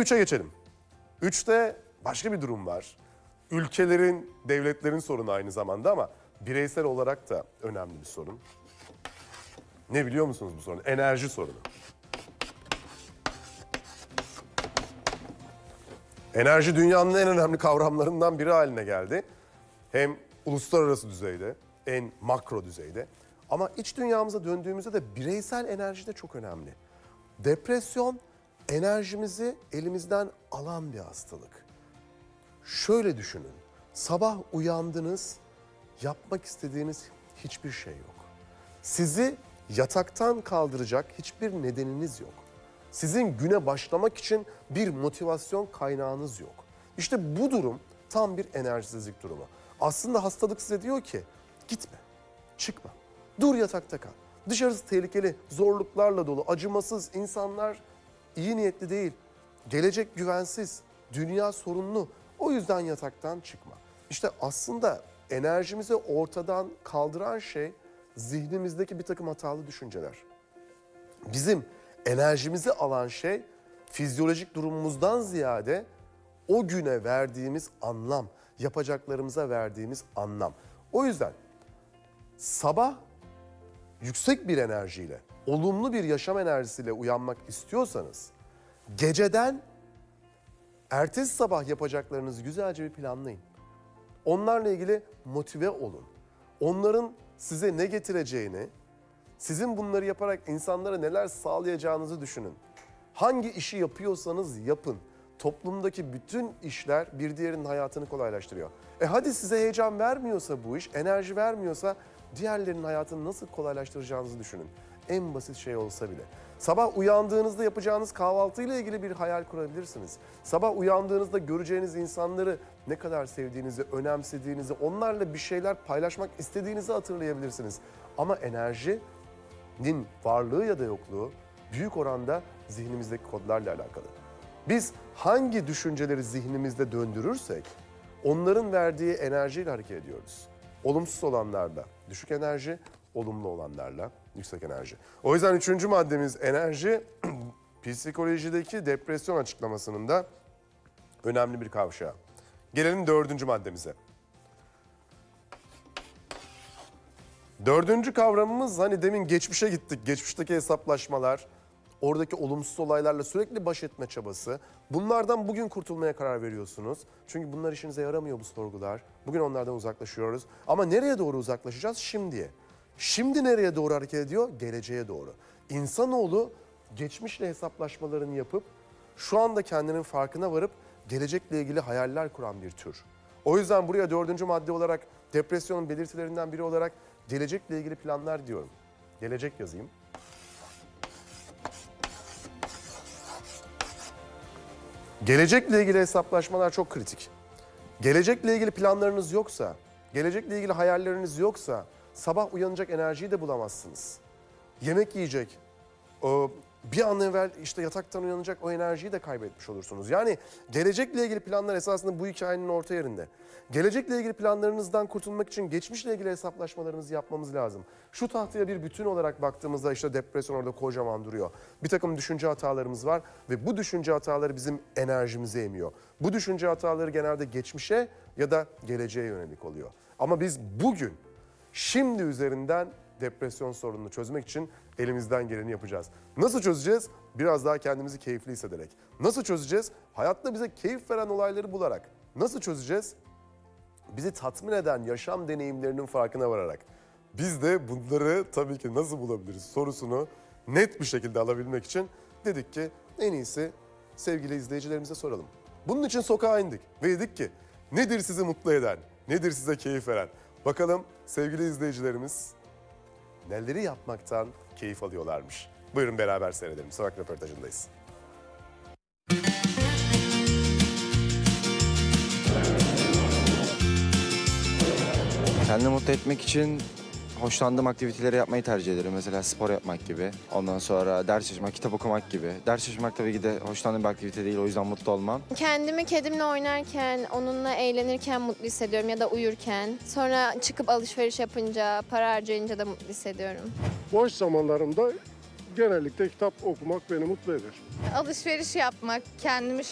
3'e geçelim. 3'te başka bir durum var. Ülkelerin, devletlerin sorunu aynı zamanda ama bireysel olarak da önemli bir sorun. Ne biliyor musunuz bu sorun? Enerji sorunu. Enerji dünyanın en önemli kavramlarından biri haline geldi. Hem uluslararası düzeyde, en makro düzeyde. Ama iç dünyamıza döndüğümüzde de bireysel enerji de çok önemli. Depresyon enerjimizi elimizden alan bir hastalık. Şöyle düşünün, sabah uyandınız, yapmak istediğiniz hiçbir şey yok. Sizi yataktan kaldıracak hiçbir nedeniniz yok. Sizin güne başlamak için bir motivasyon kaynağınız yok. İşte bu durum tam bir enerjisizlik durumu. Aslında hastalık size diyor ki gitme, çıkma, dur yatakta kal. Dışarısı tehlikeli, zorluklarla dolu, acımasız, insanlar iyi niyetli değil. Gelecek güvensiz, dünya sorunlu. O yüzden yataktan çıkma. İşte aslında enerjimizi ortadan kaldıran şey zihnimizdeki bir takım hatalı düşünceler. Bizim enerjimizi alan şey fizyolojik durumumuzdan ziyade o güne verdiğimiz anlam, yapacaklarımıza verdiğimiz anlam. O yüzden sabah yüksek bir enerjiyle, olumlu bir yaşam enerjisiyle uyanmak istiyorsanız geceden ertesi sabah yapacaklarınızı güzelce bir planlayın. Onlarla ilgili motive olun. Onların size ne getireceğini, sizin bunları yaparak insanlara neler sağlayacağınızı düşünün. Hangi işi yapıyorsanız yapın. Toplumdaki bütün işler bir diğerinin hayatını kolaylaştırıyor. Hadi size heyecan vermiyorsa bu iş, enerji vermiyorsa diğerlerinin hayatını nasıl kolaylaştıracağınızı düşünün. En basit şey olsa bile. Sabah uyandığınızda yapacağınız kahvaltıyla ilgili bir hayal kurabilirsiniz. Sabah uyandığınızda göreceğiniz insanları ne kadar sevdiğinizi, önemsediğinizi, onlarla bir şeyler paylaşmak istediğinizi hatırlayabilirsiniz. Ama enerjinin varlığı ya da yokluğu büyük oranda zihnimizdeki kodlarla alakalı. Biz hangi düşünceleri zihnimizde döndürürsek onların verdiği enerjiyle hareket ediyoruz. Olumsuz olanlarla düşük enerji, olumlu olanlarla yüksek enerji. O yüzden 3. maddemiz enerji, psikolojideki depresyon açıklamasının da önemli bir kavşağı. Gelelim 4. maddemize. 4. kavramımız hani demin geçmişe gittik, geçmişteki hesaplaşmalar, oradaki olumsuz olaylarla sürekli baş etme çabası. Bunlardan bugün kurtulmaya karar veriyorsunuz. Çünkü bunlar işinize yaramıyor bu sorgular. Bugün onlardan uzaklaşıyoruz. Ama nereye doğru uzaklaşacağız? Şimdiye. Şimdi nereye doğru hareket ediyor? Geleceğe doğru. İnsanoğlu geçmişle hesaplaşmalarını yapıp şu anda kendinin farkına varıp gelecekle ilgili hayaller kuran bir tür. O yüzden buraya 4. madde olarak depresyonun belirtilerinden biri olarak gelecekle ilgili planlar diyorum. Gelecek yazayım. Gelecekle ilgili hesaplaşmalar çok kritik. Gelecekle ilgili planlarınız yoksa, gelecekle ilgili hayalleriniz yoksa sabah uyanacak enerjiyi de bulamazsınız. Yemek yiyecek, bir an evvel işte yataktan uyanacak o enerjiyi de kaybetmiş olursunuz. Yani gelecekle ilgili planlar esasında bu hikayenin orta yerinde. Gelecekle ilgili planlarınızdan kurtulmak için geçmişle ilgili hesaplaşmalarınızı yapmamız lazım. Şu tahtaya bir bütün olarak baktığımızda işte depresyon orada kocaman duruyor. Bir takım düşünce hatalarımız var ve bu düşünce hataları bizim enerjimizi emiyor. Bu düşünce hataları genelde geçmişe ya da geleceğe yönelik oluyor. Ama biz bugün, şimdi üzerinden depresyon sorununu çözmek için elimizden geleni yapacağız. Nasıl çözeceğiz? Biraz daha kendimizi keyifli hissederek. Nasıl çözeceğiz? Hayatta bize keyif veren olayları bularak. Nasıl çözeceğiz? Bizi tatmin eden yaşam deneyimlerinin farkına vararak. Biz de bunları tabii ki nasıl bulabiliriz sorusunu net bir şekilde alabilmek için dedik ki en iyisi sevgili izleyicilerimize soralım. Bunun için sokağa indik ve dedik ki nedir sizi mutlu eden, nedir size keyif veren? Bakalım sevgili izleyicilerimiz neleri yapmaktan keyif alıyorlarmış. Buyurun beraber seyredelim. Sokak röportajındayız. Kendimi mutlu etmek için hoşlandığım aktiviteleri yapmayı tercih ederim. Mesela spor yapmak gibi. Ondan sonra ders çalışmak, kitap okumak gibi. Ders çalışmak tabii ki de hoşlandığım bir aktivite değil. O yüzden mutlu olmam. Kendimi kedimle oynarken, onunla eğlenirken mutlu hissediyorum ya da uyurken. Sonra çıkıp alışveriş yapınca, para harcayınca da mutlu hissediyorum. Boş zamanlarımda genellikle kitap okumak beni mutlu eder. Alışveriş yapmak, kendimi